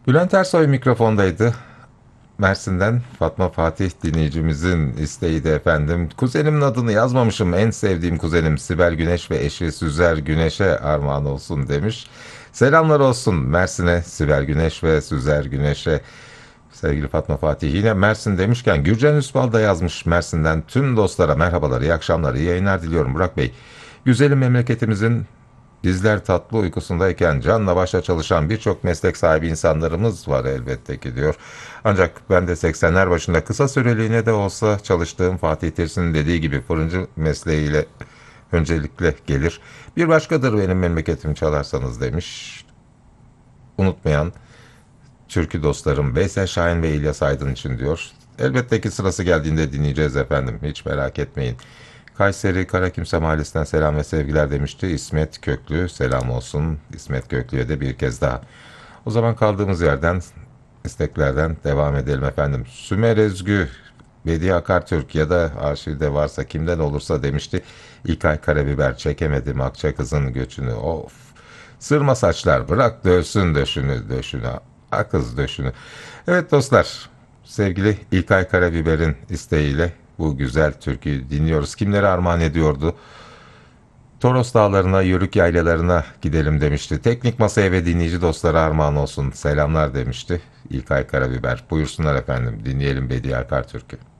Bülent Ersoy mikrofondaydı. Mersin'den Fatma Fatih dinleyicimizin isteği de efendim. Kuzenimin adını yazmamışım. En sevdiğim kuzenim Sibel Güneş ve eşi Süzer Güneş'e armağan olsun demiş. Selamlar olsun Mersin'e, Sibel Güneş ve Süzer Güneş'e. Sevgili Fatma Fatih yine Mersin demişken Gürcan Üsbal da yazmış Mersin'den tüm dostlara merhabalar, iyi akşamlar, iyi yayınlar diliyorum Burak Bey. Güzelim memleketimizin bizler tatlı uykusundayken canla başla çalışan birçok meslek sahibi insanlarımız var elbette ki diyor. Ancak ben de 80'ler başında kısa süreliğine de olsa çalıştığım Fatih Tirsin'in dediği gibi fırıncı mesleğiyle öncelikle gelir. Bir başkadır benim memleketim çalarsanız demiş. Unutmayan türkü dostlarım Veysel Şahin ve İlyas Aydın için diyor. Elbette ki sırası geldiğinde dinleyeceğiz efendim. Hiç merak etmeyin. Kayseri Karakimse Mahallesi'nden selam ve sevgiler demişti. İsmet Köklü selam olsun. İsmet Köklü'ye de bir kez daha. O zaman kaldığımız yerden isteklerden devam edelim efendim. Sümer Özgü, Bediye Akartürk ya da arşivde varsa kimden olursa demişti. İlkay Karabiber çekemedim Akça kızın göçünü. Of. Sırma saçlar bırak dövsün döşünü döşünü. Akız döşünü. Evet dostlar, sevgili İlkay Karabiber'in isteğiyle bu güzel türküyü dinliyoruz. Kimlere armağan ediyordu? Toros dağlarına, yörük yaylalarına gidelim demişti. Teknik masaya ve dinleyici dostlara armağan olsun. Selamlar demişti İlkay Karabiber. Buyursunlar efendim, dinleyelim Bediye Akartürk'ü.